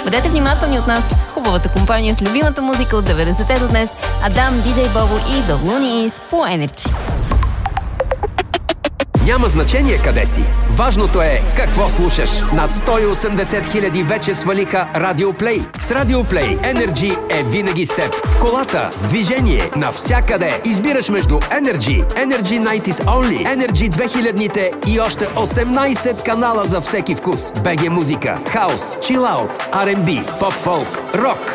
Бъдете внимателни от нас, хубавата компания с любимата музика от 90-те до днес. Адам, Диджей Бобо и The Loonies по Energy. Няма значение къде си. Важното е какво слушаш. Над 180 000 вече свалиха Radio Play. С Radio Play Energy е винаги с теб. В колата, в движение, навсякъде. Избираш между Energy, Energy 90s Only, Energy 2000-те и още 18 канала за всеки вкус. БГ музика, хаус, чилаут, R&B, поп-фолк, рок.